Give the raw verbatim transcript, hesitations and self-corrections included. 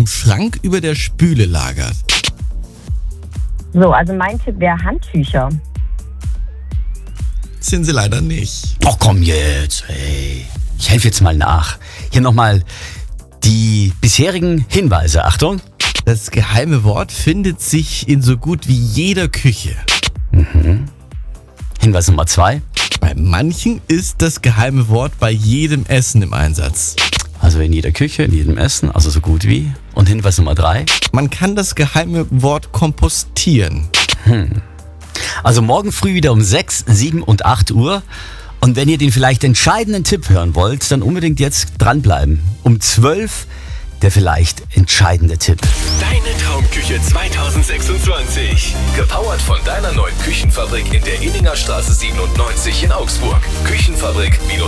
Schrank über der Spüle lagert? So, also mein Tipp wäre Handtücher. Sind sie leider nicht. Ach komm jetzt, ey. Ich helfe jetzt mal nach. Hier nochmal die bisherigen Hinweise. Achtung. Das geheime Wort findet sich in so gut wie jeder Küche. Mhm. Hinweis Nummer zwei. Bei manchen ist das geheime Wort bei jedem Essen im Einsatz. Also in jeder Küche, in jedem Essen, also so gut wie. Und Hinweis Nummer drei. Man kann das geheime Wort kompostieren. Hm. Also morgen früh wieder um sechs, sieben und acht Uhr. Und wenn ihr den vielleicht entscheidenden Tipp hören wollt, dann unbedingt jetzt dranbleiben. Um zwölf der vielleicht entscheidende Tipp. Deine Traumküche zwanzig sechsundzwanzig. Gepowert von deiner neuen Küchenfabrik in der Inninger Straße siebenundneunzig in Augsburg. Küchenfabrik